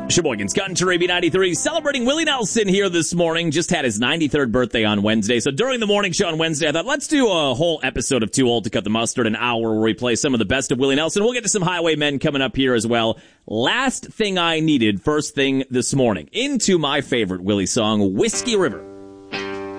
Sheboygan's Country B93 celebrating Willie Nelson here this morning. Just had his 93rd birthday on Wednesday. So during the morning show on Wednesday, I thought let's do a whole episode of Too Old to Cut the Mustard, an hour where we play some of the best of Willie Nelson. We'll get to some Highwaymen coming up here as well. Last thing I needed, first thing this morning, into my favorite Willie song, Whiskey River.